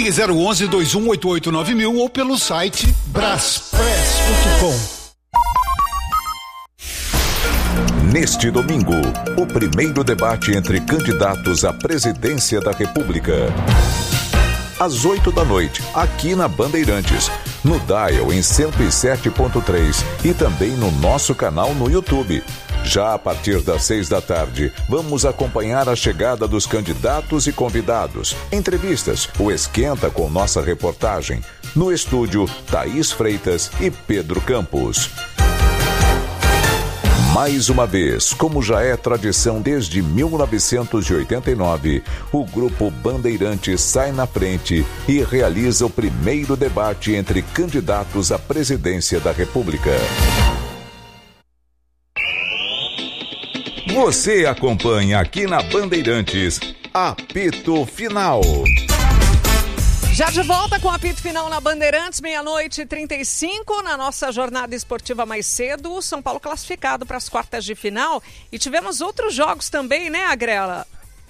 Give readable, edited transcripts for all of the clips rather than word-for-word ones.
Ligue 011-2188-9000 ou pelo site braspress.com. Neste domingo, o primeiro debate entre candidatos à presidência da República. Às 8h, aqui na Bandeirantes, no Dial em 107.3 e também no nosso canal no YouTube. Já a partir das 6h, vamos acompanhar a chegada dos candidatos e convidados, entrevistas, o Esquenta com nossa reportagem. No estúdio, Thaís Freitas e Pedro Campos. Mais uma vez, como já é tradição desde 1989, o Grupo Bandeirantes sai na frente e realiza o primeiro debate entre candidatos à presidência da República. Você acompanha aqui na Bandeirantes, Apito Final. Já de volta com o Apito Final na Bandeirantes, 00:35, na nossa jornada esportiva mais cedo, o São Paulo classificado para as quartas de final. E tivemos outros jogos também, né, Agrela?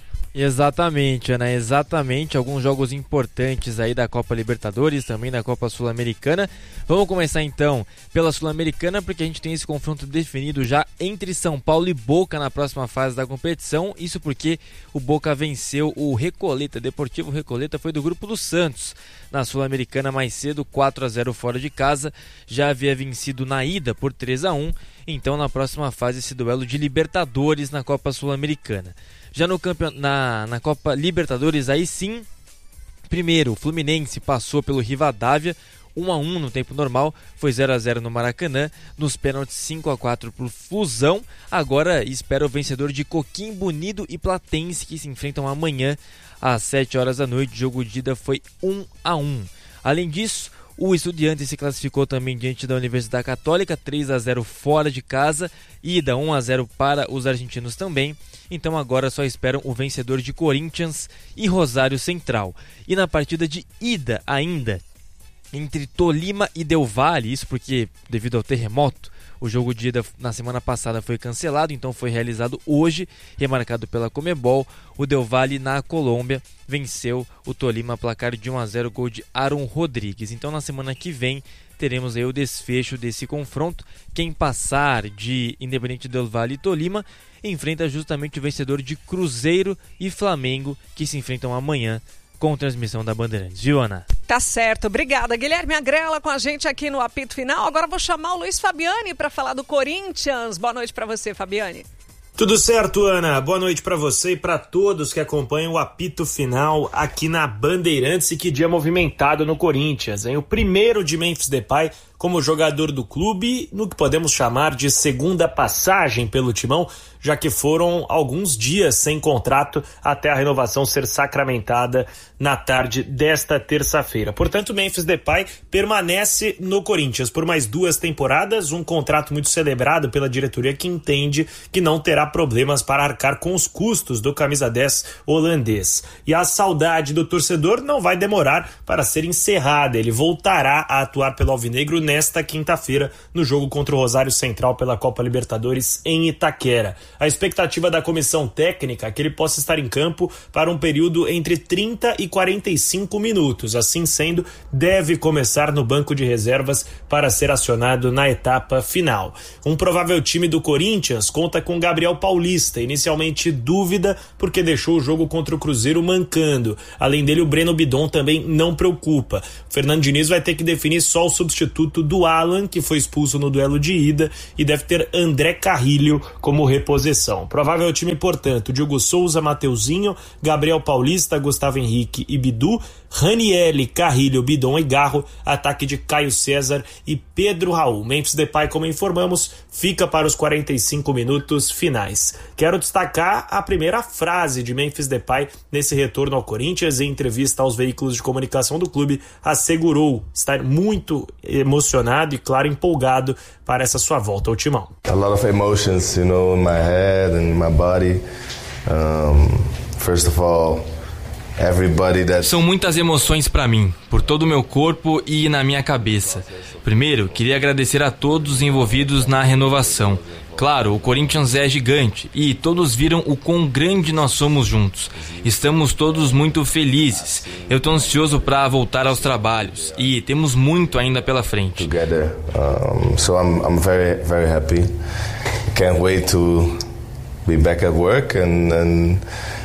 Exatamente, Ana, exatamente. Alguns jogos importantes aí da Copa Libertadores, também da Copa Sul-Americana. Vamos começar então pela Sul-Americana, porque a gente tem esse confronto definido já entre São Paulo e Boca na próxima fase da competição. Isso porque o Boca venceu o Recoleta, Deportivo Recoleta, foi do grupo do Santos na Sul-Americana mais cedo, 4-0 fora de casa. Já havia vencido na ida por 3-1. Então na próxima fase esse duelo de Libertadores na Copa Sul-Americana. Já no na Copa Libertadores, aí sim, primeiro o Fluminense passou pelo Rivadavia, 1-1 no tempo normal, foi 0-0 no Maracanã, nos pênaltis 5-4 pro Flusão. Agora espera o vencedor de Coquimbo Unido e Platense, que se enfrentam amanhã às 7h. O jogo de ida foi 1-1. Além disso, o Estudiantes se classificou também diante da Universidade Católica, 3-0 fora de casa, ida 1-0 para os argentinos também. Então agora só esperam o vencedor de Corinthians e Rosário Central. E na partida de ida ainda, entre Tolima e Del Valle, isso porque devido ao terremoto, o jogo de ida na semana passada foi cancelado, então foi realizado hoje, remarcado pela Conmebol. O Del Valle na Colômbia venceu o Tolima, placar de 1-0, gol de Aaron Rodrigues. Então na semana que vem teremos aí o desfecho desse confronto. Quem passar de Independente Del Valle e Tolima enfrenta justamente o vencedor de Cruzeiro e Flamengo, que se enfrentam amanhã com transmissão da Bandeirantes. Viu, Ana? Tá certo. Obrigada. Guilherme Agrela com a gente aqui no Apito Final. Agora vou chamar o Luiz Fabiani para falar do Corinthians. Boa noite para você, Fabiani. Tudo certo, Ana. Boa noite para você e para todos que acompanham o Apito Final aqui na Bandeirantes. E que dia movimentado no Corinthians, hein? O primeiro de Memphis Depay como jogador do clube, no que podemos chamar de segunda passagem pelo timão, já que foram alguns dias sem contrato até a renovação ser sacramentada na tarde desta terça-feira. Portanto, Memphis Depay permanece no Corinthians por mais 2 temporadas, um contrato muito celebrado pela diretoria, que entende que não terá problemas para arcar com os custos do camisa 10 holandês. E a saudade do torcedor não vai demorar para ser encerrada. Ele voltará a atuar pelo Alvinegro nesta quinta-feira no jogo contra o Rosário Central pela Copa Libertadores em Itaquera. A expectativa da comissão técnica é que ele possa estar em campo para um período entre 30 e 45 minutos. Assim sendo, deve começar no banco de reservas para ser acionado na etapa final. Um provável time do Corinthians conta com Gabriel Paulista, inicialmente dúvida porque deixou o jogo contra o Cruzeiro mancando. Além dele, o Breno Bidon também não preocupa. O Fernando Diniz vai ter que definir só o substituto do Alan, que foi expulso no duelo de ida, e deve ter André Carrilho como reposição. Provável time, portanto, Diogo Souza, Mateuzinho, Gabriel Paulista, Gustavo Henrique e Bidu, Ranieri, Carrilho, Bidon e Garro, ataque de Caio César e Pedro Raul. Memphis Depay, como informamos, fica para os 45 minutos finais. Quero destacar a primeira frase de Memphis Depay nesse retorno ao Corinthians. Em entrevista aos veículos de comunicação do clube, assegurou estar muito emocionado e, claro, empolgado para essa sua volta ao timão. A lot of emotions, in my head and my body. First of all, São muitas emoções para mim, por todo o meu corpo e na minha cabeça. Primeiro, queria agradecer a todos os envolvidos na renovação. Claro, o Corinthians é gigante e todos viram o quão grande nós somos juntos. Estamos todos muito felizes. Eu estou ansioso para voltar aos trabalhos e temos muito ainda pela frente. Together, so I'm very, very happy. Can't wait to be back at work and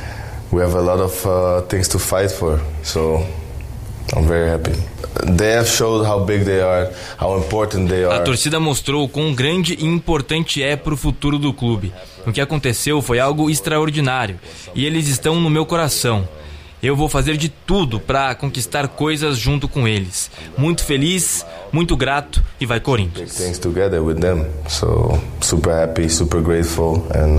we have a lot of things to fight for. So I'm very happy. They have showed how big they are, how important they are. A torcida mostrou o quão grande e importante é para o futuro do clube. O que aconteceu foi algo extraordinário e eles estão no meu coração. Eu vou fazer de tudo para conquistar coisas junto com eles. Muito feliz, muito grato e vai Corinthians. Big things together with them. So super happy, super grateful and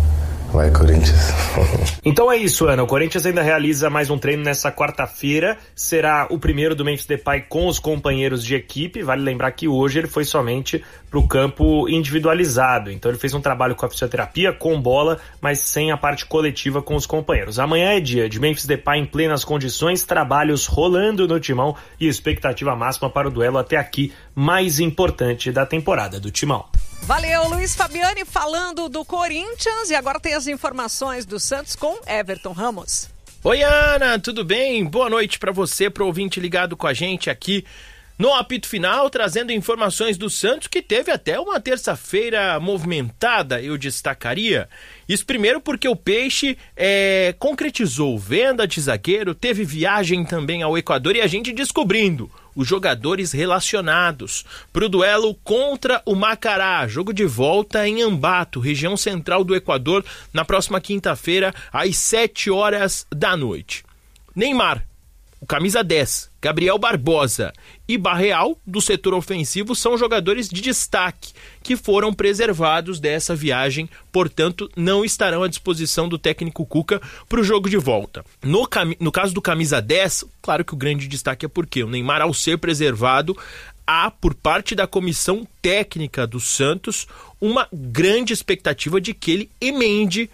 vai Corinthians. Então é isso, Ana. O Corinthians ainda realiza mais um treino nessa quarta-feira. Será o primeiro do Memphis Depay com os companheiros de equipe. Vale lembrar que hoje ele foi somente para o campo individualizado. Então ele fez um trabalho com a fisioterapia, com bola, mas sem a parte coletiva com os companheiros. Amanhã é dia de Memphis Depay em plenas condições, trabalhos rolando no Timão e expectativa máxima para o duelo até aqui mais importante da temporada do Timão. Valeu, Luiz Fabiani falando do Corinthians e agora tem as informações do Santos com Everton Ramos. Oi, Ana, tudo bem? Boa noite para você, pro ouvinte ligado com a gente aqui no apito final, trazendo informações do Santos, que teve até uma terça-feira movimentada, eu destacaria. Isso primeiro porque o Peixe concretizou venda de zagueiro, teve viagem também ao Equador e a gente descobrindo os jogadores relacionados para o duelo contra o Macará, jogo de volta em Ambato, região central do Equador, na próxima quinta-feira, às 7h da noite. Neymar, o camisa 10, Gabriel Barbosa e Barreal, do setor ofensivo, são jogadores de destaque que foram preservados dessa viagem, portanto, não estarão à disposição do técnico Cuca para o jogo de volta. No caso do camisa 10, claro que o grande destaque é porque o Neymar, ao ser preservado, há, por parte da comissão técnica do Santos, uma grande expectativa de que ele emende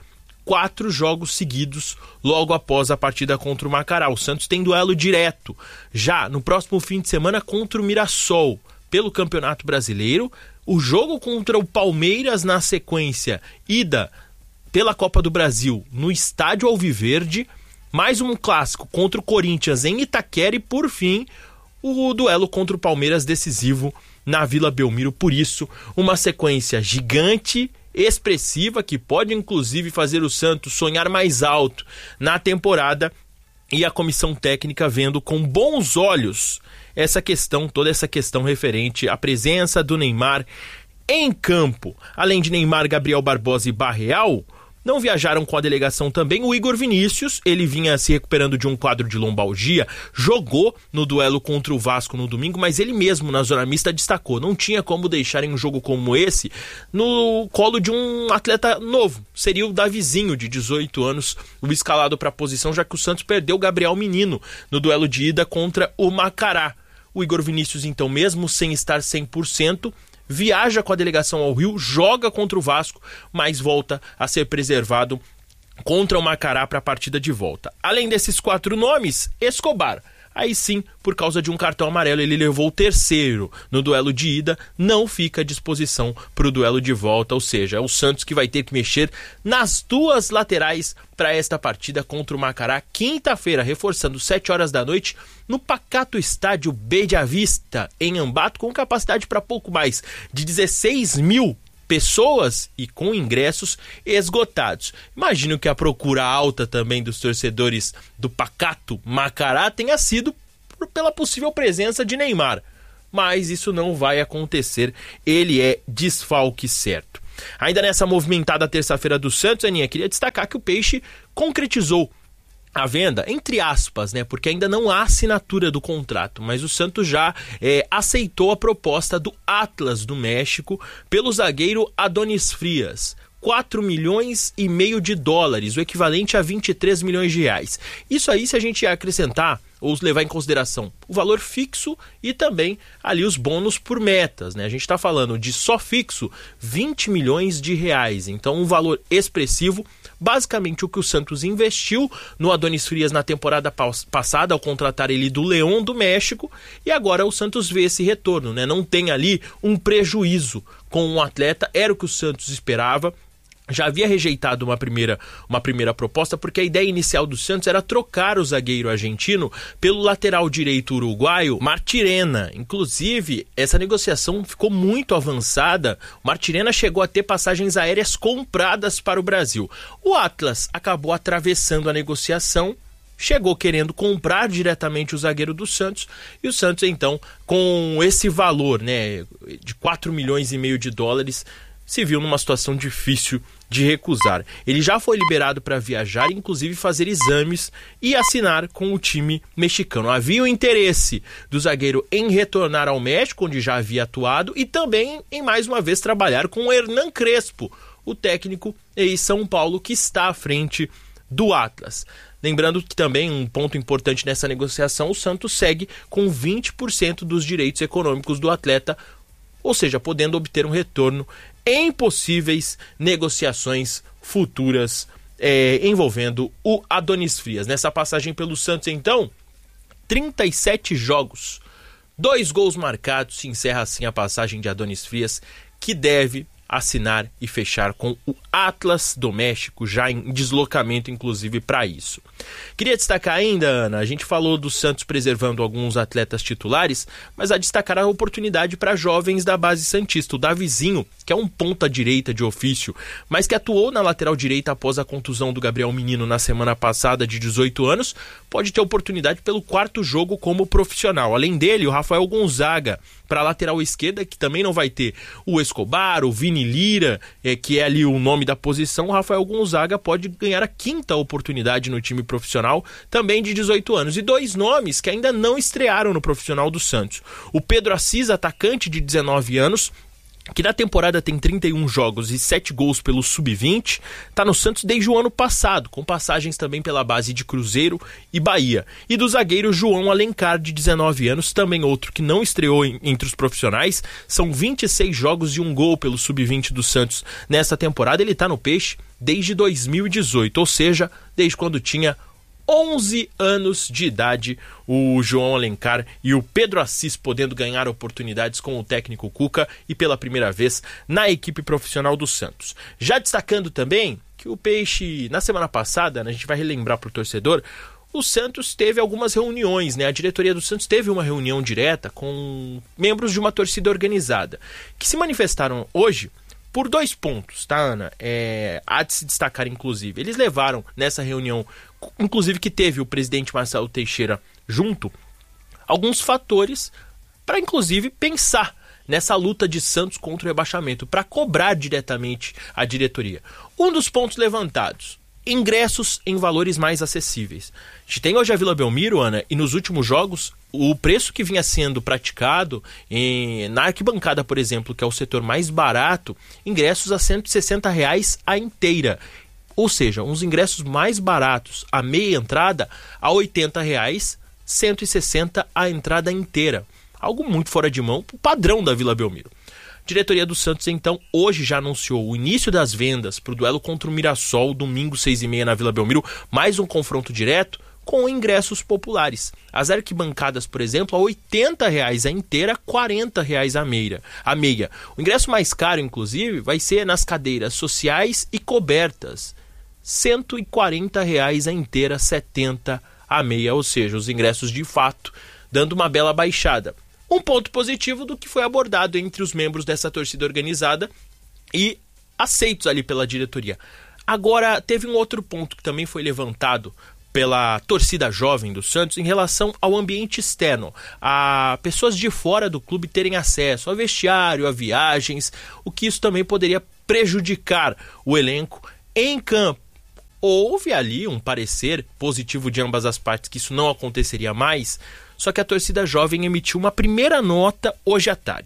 4 jogos seguidos logo após a partida contra o Macará. O Santos tem duelo direto já no próximo fim de semana contra o Mirassol pelo Campeonato Brasileiro. O jogo contra o Palmeiras na sequência, ida pela Copa do Brasil no Estádio Alviverde, mais um clássico contra o Corinthians em Itaquera e, por fim, o duelo contra o Palmeiras decisivo na Vila Belmiro. Por isso, uma sequência gigante, expressiva, que pode inclusive fazer o Santos sonhar mais alto na temporada, e a comissão técnica vendo com bons olhos toda essa questão referente à presença do Neymar em campo. Além de Neymar, Gabriel Barbosa e Barreal, não viajaram com a delegação também o Igor Vinícius. Ele vinha se recuperando de um quadro de lombalgia, jogou no duelo contra o Vasco no domingo, mas ele mesmo na zona mista destacou, não tinha como deixar em um jogo como esse no colo de um atleta novo. Seria o Davizinho, de 18 anos, o escalado para a posição, já que o Santos perdeu o Gabriel Menino no duelo de ida contra o Macará. O Igor Vinícius, então, mesmo sem estar 100%, viaja com a delegação ao Rio, joga contra o Vasco, mas volta a ser preservado contra o Macará para a partida de volta. Além desses 4 nomes, Escobar, aí sim, por causa de um cartão amarelo, ele levou o terceiro no duelo de ida, não fica à disposição para o duelo de volta, ou seja, é o Santos que vai ter que mexer nas 2 laterais para esta partida contra o Macará, quinta-feira, reforçando 7h da noite, no pacato estádio Bella Vista, em Ambato, com capacidade para pouco mais de 16 mil pessoas e com ingressos esgotados. Imagino que a procura alta também dos torcedores do pacato Macará tenha sido pela possível presença de Neymar, mas isso não vai acontecer, ele é desfalque certo. Ainda nessa movimentada terça-feira do Santos, Aninha, queria destacar que o Peixe concretizou a venda, entre aspas, né? Porque ainda não há assinatura do contrato, mas o Santos já aceitou a proposta do Atlas do México pelo zagueiro Adonis Frias. 4,5 milhões de dólares, o equivalente a 23 milhões de reais. Isso aí, se a gente acrescentar ou levar em consideração o valor fixo e também ali os bônus por metas, né? A gente está falando de só fixo 20 milhões de reais, então um valor expressivo, basicamente o que o Santos investiu no Adonis Frias na temporada passada ao contratar ele do León do México, e agora o Santos vê esse retorno, né? Não tem ali um prejuízo com um atleta, era o que o Santos esperava. Já havia rejeitado uma primeira proposta, porque a ideia inicial do Santos era trocar o zagueiro argentino pelo lateral direito uruguaio Martirena. Inclusive, essa negociação ficou muito avançada. O Martirena chegou a ter passagens aéreas compradas para o Brasil. O Atlas acabou atravessando a negociação, chegou querendo comprar diretamente o zagueiro do Santos, e o Santos, então, com esse valor, né, de 4 milhões e meio de dólares, se viu numa situação difícil de recusar. Ele já foi liberado para viajar, inclusive fazer exames e assinar com o time mexicano. Havia o interesse do zagueiro em retornar ao México, onde já havia atuado, e também em mais uma vez trabalhar com o Hernán Crespo, o técnico em São Paulo que está à frente do Atlas. Lembrando que também um ponto importante nessa negociação, o Santos segue com 20% dos direitos econômicos do atleta, ou seja, podendo obter um retorno em possíveis negociações futuras envolvendo o Adonis Frias. Nessa passagem pelo Santos, então, 37 jogos, 2 gols marcados, se encerra assim a passagem de Adonis Frias, que deve assinar e fechar com o Atlas do México, já em deslocamento inclusive para isso. Queria destacar ainda, Ana, a gente falou do Santos preservando alguns atletas titulares, mas a destacar a oportunidade para jovens da base santista. O Davizinho, que é um ponta-direita de ofício, mas que atuou na lateral direita após a contusão do Gabriel Menino na semana passada, de 18 anos, pode ter oportunidade pelo 4º jogo como profissional. Além dele, o Rafael Gonzaga, para a lateral esquerda, que também não vai ter o Escobar, o Vini Lira, que é ali o nome da posição. O Rafael Gonzaga pode ganhar a 5ª oportunidade no time profissional, também de 18 anos. E 2 nomes que ainda não estrearam no profissional do Santos. O Pedro Assis, atacante de 19 anos, que na temporada tem 31 jogos e 7 gols pelo Sub-20, está no Santos desde o ano passado, com passagens também pela base de Cruzeiro e Bahia. E do zagueiro João Alencar, de 19 anos, também outro que não estreou entre os profissionais, são 26 jogos e 1 gol pelo Sub-20 do Santos nessa temporada. Ele está no Peixe desde 2018, ou seja, desde quando tinha 11 anos de idade, o João Alencar, e o Pedro Assis podendo ganhar oportunidades com o técnico Cuca e pela primeira vez na equipe profissional do Santos. Já destacando também que o Peixe, na semana passada, né, a gente vai relembrar para o torcedor, o Santos teve algumas reuniões, né? A diretoria do Santos teve uma reunião direta com membros de uma torcida organizada, que se manifestaram hoje por 2 pontos, tá, Ana? Há de se destacar, inclusive. Eles levaram nessa reunião, inclusive que teve o presidente Marcelo Teixeira junto, alguns fatores para, inclusive, pensar nessa luta de Santos contra o rebaixamento, para cobrar diretamente a diretoria. Um dos pontos levantados: ingressos em valores mais acessíveis. A gente tem hoje a Vila Belmiro, Ana, e nos últimos jogos, o preço que vinha sendo praticado na arquibancada, por exemplo, que é o setor mais barato, ingressos a R$160 a inteira. Ou seja, uns ingressos mais baratos, a meia entrada, a R$80, R$160 a entrada inteira. Algo muito fora de mão, o padrão da Vila Belmiro. A diretoria do Santos, então, hoje já anunciou o início das vendas para o duelo contra o Mirassol, domingo 6h30 na Vila Belmiro, mais um confronto direto com ingressos populares. As arquibancadas, por exemplo, a R$80 a inteira, R$40 a meia. O ingresso mais caro, inclusive, vai ser nas cadeiras sociais e cobertas, R$140 a inteira, R$70 a meia, ou seja, os ingressos de fato dando uma bela baixada. Um ponto positivo do que foi abordado entre os membros dessa torcida organizada e aceitos ali pela diretoria. Agora, teve um outro ponto que também foi levantado pela torcida jovem do Santos em relação ao ambiente externo, a pessoas de fora do clube terem acesso a vestiário, a viagens, o que isso também poderia prejudicar o elenco em campo. Houve ali um parecer positivo de ambas as partes que isso não aconteceria mais, só que a torcida jovem emitiu uma primeira nota hoje à tarde.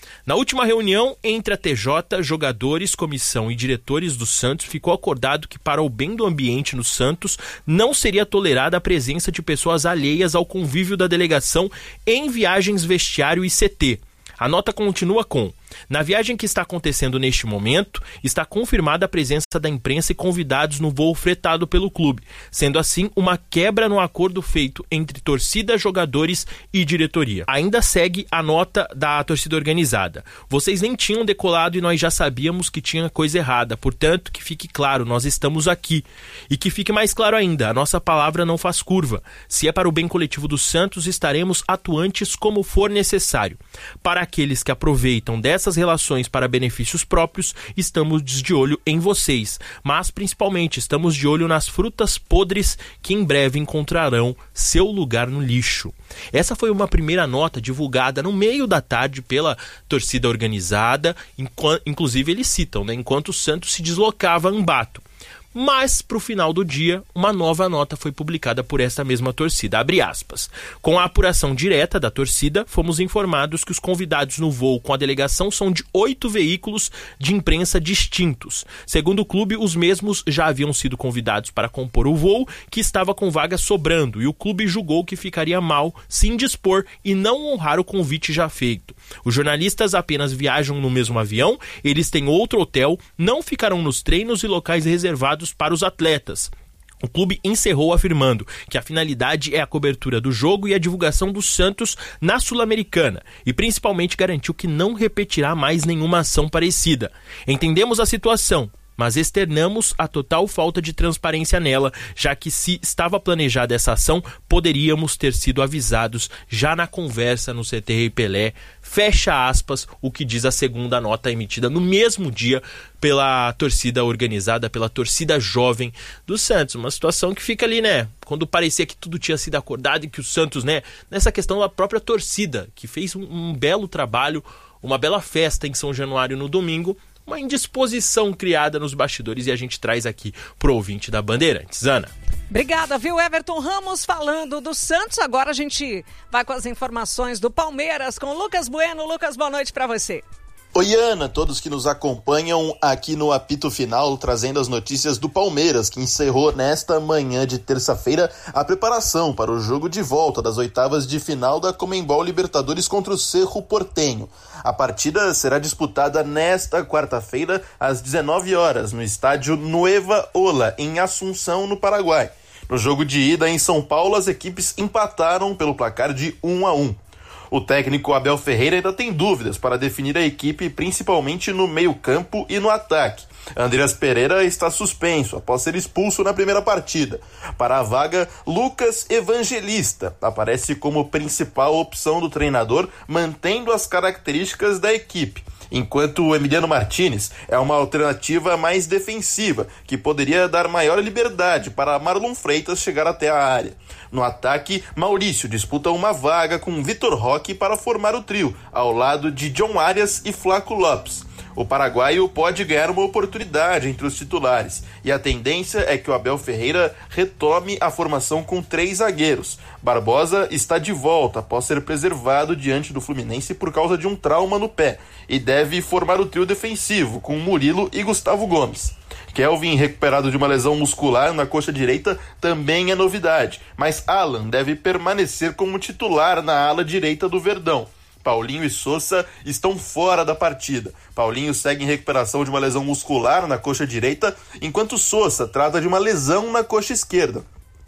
Na última reunião entre a TJ, jogadores, comissão e diretores do Santos, ficou acordado que, para o bem do ambiente no Santos, não seria tolerada a presença de pessoas alheias ao convívio da delegação em viagens vestiário e CT. A nota continua com: na viagem que está acontecendo neste momento, está confirmada a presença da imprensa e convidados no voo fretado pelo clube, sendo assim uma quebra no acordo feito entre torcida, jogadores e diretoria. Ainda segue a nota da torcida organizada: vocês nem tinham decolado e nós já sabíamos que tinha coisa errada, portanto que fique claro, nós estamos aqui. E que fique mais claro ainda, a nossa palavra não faz curva. Se é para o bem coletivo do Santos, estaremos atuantes como for necessário. Para aqueles que aproveitam dessas relações para benefícios próprios, estamos de olho em vocês, mas principalmente estamos de olho nas frutas podres que em breve encontrarão seu lugar no lixo. Essa foi uma primeira nota divulgada no meio da tarde pela torcida organizada, inclusive eles citam, enquanto o Santos se deslocava a Ambato. Mas, para o final do dia, uma nova nota foi publicada por essa mesma torcida, abre aspas. Com a apuração direta da torcida, fomos informados que os convidados no voo com a delegação são de 8 veículos de imprensa distintos. Segundo o clube, os mesmos já haviam sido convidados para compor o voo, que estava com vagas sobrando, e o clube julgou que ficaria mal se indispor e não honrar o convite já feito. Os jornalistas apenas viajam no mesmo avião, eles têm outro hotel, não ficarão nos treinos e locais reservados para os atletas. O clube encerrou afirmando que a finalidade é a cobertura do jogo e a divulgação do Santos na Sul-Americana e principalmente garantiu que não repetirá mais nenhuma ação parecida. Entendemos a situação, mas externamos a total falta de transparência nela, já que se estava planejada essa ação, poderíamos ter sido avisados já na conversa no CT Rei Pelé, fecha aspas, o que diz a segunda nota emitida no mesmo dia pela torcida organizada, pela torcida jovem do Santos. Uma situação que fica ali, quando parecia que tudo tinha sido acordado e que o Santos, nessa questão da própria torcida, que fez um belo trabalho, uma bela festa em São Januário no domingo, uma indisposição criada nos bastidores e a gente traz aqui pro ouvinte da Bandeirantes. Ana. Obrigada, viu? Everton Ramos falando do Santos. Agora a gente vai com as informações do Palmeiras com Lucas Bueno. Lucas, boa noite para você. Oi, Ana, todos que nos acompanham aqui no Apito Final, trazendo as notícias do Palmeiras, que encerrou nesta manhã de terça-feira a preparação para o jogo de volta das oitavas de final da Conmebol Libertadores contra o Cerro Porteño. A partida será disputada nesta quarta-feira, às 19 horas, no estádio Nueva Ola, em Assunção, no Paraguai. No jogo de ida em São Paulo, as equipes empataram pelo placar de 1-1. O técnico Abel Ferreira ainda tem dúvidas para definir a equipe, principalmente no meio-campo e no ataque. Andreas Pereira está suspenso após ser expulso na primeira partida. Para a vaga, Lucas Evangelista aparece como principal opção do treinador, mantendo as características da equipe. Enquanto o Emiliano Martínez é uma alternativa mais defensiva, que poderia dar maior liberdade para Marlon Freitas chegar até a área. No ataque, Maurício disputa uma vaga com Vitor Roque para formar o trio, ao lado de John Arias e Flaco Lopes. O paraguaio pode ganhar uma oportunidade entre os titulares, e a tendência é que o Abel Ferreira retome a formação com 3 zagueiros. Barbosa está de volta após ser preservado diante do Fluminense por causa de um trauma no pé, e deve formar o trio defensivo com Murilo e Gustavo Gomes. Kelvin, recuperado de uma lesão muscular na coxa direita, também é novidade, mas Alan deve permanecer como titular na ala direita do Verdão. Paulinho e Sousa estão fora da partida. Paulinho segue em recuperação de uma lesão muscular na coxa direita, enquanto Sousa trata de uma lesão na coxa esquerda.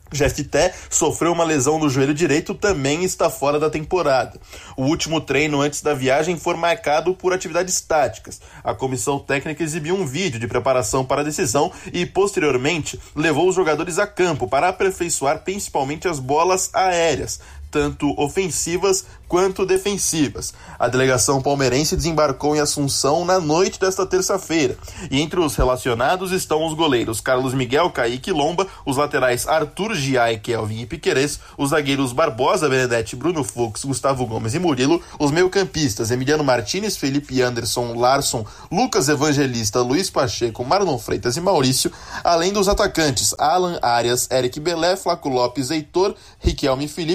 Jefté sofreu uma lesão no joelho direito, também está fora da temporada. O último treino antes da viagem foi marcado por atividades táticas. A comissão técnica exibiu um vídeo de preparação para a decisão e, posteriormente, levou os jogadores a campo para aperfeiçoar principalmente as bolas aéreas, tanto ofensivas quanto defensivas. A delegação palmeirense desembarcou em Assunção na noite desta terça-feira, e entre os relacionados estão os goleiros Carlos Miguel, Kaique e Lomba, os laterais Arthur, Giai, Kelvin e Piquerez, os zagueiros Barbosa, Benedetti, Bruno Fux, Gustavo Gomes e Murilo, os meio-campistas Emiliano Martínez, Felipe Anderson, Larson, Lucas Evangelista, Luiz Pacheco, Marlon Freitas e Maurício, além dos atacantes Alan, Arias, Eric Belé, Flaco Lopes, Heitor, Riquelme Felipe e Vitor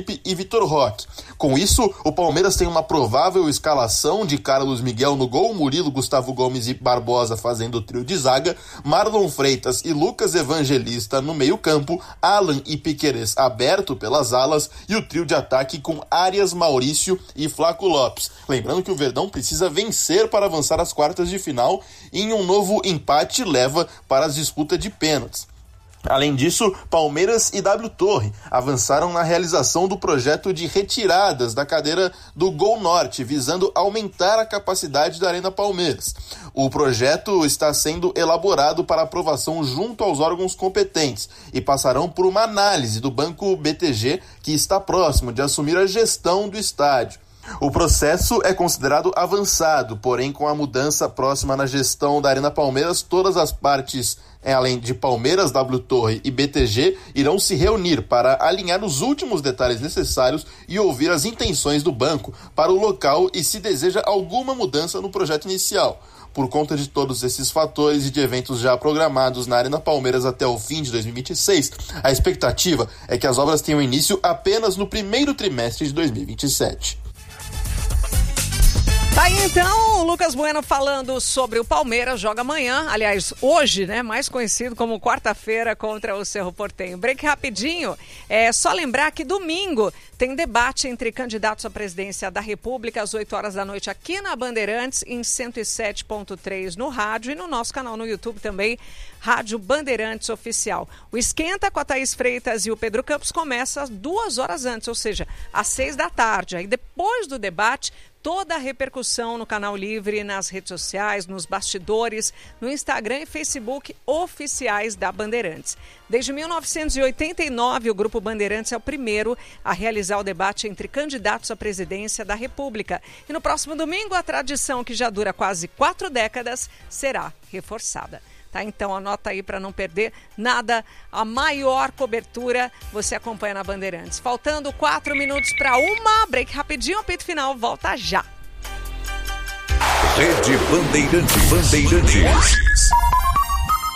Vitor Roque. Com isso, o Palmeiras tem uma provável escalação de Carlos Miguel no gol, Murilo, Gustavo Gomes e Barbosa fazendo o trio de zaga, Marlon Freitas e Lucas Evangelista no meio-campo, Alan e Piquerez aberto pelas alas e o trio de ataque com Arias, Maurício e Flaco Lopes. Lembrando que o Verdão precisa vencer para avançar às quartas de final e em um novo empate leva para as disputas de pênaltis. Além disso, Palmeiras e W Torre avançaram na realização do projeto de retiradas da cadeira do Gol Norte, visando aumentar a capacidade da Arena Palmeiras. O projeto está sendo elaborado para aprovação junto aos órgãos competentes e passarão por uma análise do Banco BTG, que está próximo de assumir a gestão do estádio. O processo é considerado avançado, porém com a mudança próxima na gestão da Arena Palmeiras, todas as partes, além de Palmeiras, W Torre e BTG, irão se reunir para alinhar os últimos detalhes necessários e ouvir as intenções do banco para o local e se deseja alguma mudança no projeto inicial. Por conta de todos esses fatores e de eventos já programados na Arena Palmeiras até o fim de 2026, a expectativa é que as obras tenham início apenas no primeiro trimestre de 2027. Tá aí então o Lucas Bueno falando sobre o Palmeiras, joga amanhã, aliás, hoje, né, mais conhecido como quarta-feira contra o Cerro Porteño. Break rapidinho, só lembrar que domingo tem debate entre candidatos à presidência da República às 8 horas da noite aqui na Bandeirantes, em 107.3 no rádio e no nosso canal no YouTube também, Rádio Bandeirantes Oficial. O Esquenta com a Thaís Freitas e o Pedro Campos começa 2 horas antes, ou seja, às 6 da tarde. Aí depois do debate, toda a repercussão no Canal Livre, nas redes sociais, nos bastidores, no Instagram e Facebook oficiais da Bandeirantes. Desde 1989, o Grupo Bandeirantes é o primeiro a realizar o debate entre candidatos à presidência da República. E no próximo domingo, a tradição que já dura quase 4 décadas será reforçada. Tá, então anota aí para não perder nada. A maior cobertura você acompanha na Bandeirantes. Faltando 4 minutos para 1, break rapidinho, apito final, volta já. Rede Bandeirantes.